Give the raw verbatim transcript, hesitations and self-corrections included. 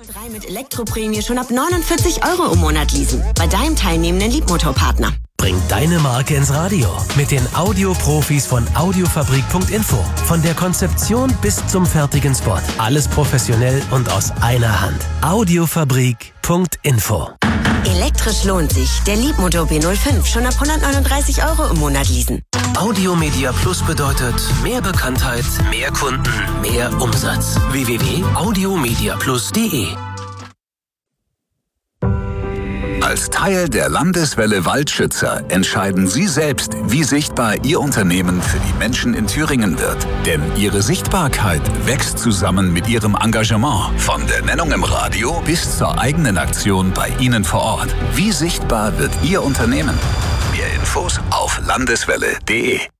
drei mit Elektroprämie schon ab neunundvierzig Euro im Monat leasen. Bei deinem teilnehmenden Liebmotorpartner. Bring deine Marke ins Radio mit den Audioprofis von audiofabrik punkt info. Von der Konzeption bis zum fertigen Spot. Alles professionell und aus einer Hand. audiofabrik punkt info. Elektrisch lohnt sich. Der Liebmotor B null fünf schon ab hundertneununddreißig Euro im Monat leasen. Audiomedia Plus bedeutet mehr Bekanntheit, mehr Kunden, mehr Umsatz. w w w punkt audiomediaplus punkt de. Als Teil der Landeswelle Waldschützer entscheiden Sie selbst, wie sichtbar Ihr Unternehmen für die Menschen in Thüringen wird. Denn Ihre Sichtbarkeit wächst zusammen mit Ihrem Engagement. Von der Nennung im Radio bis zur eigenen Aktion bei Ihnen vor Ort. Wie sichtbar wird Ihr Unternehmen? Mehr Infos auf landeswelle punkt de.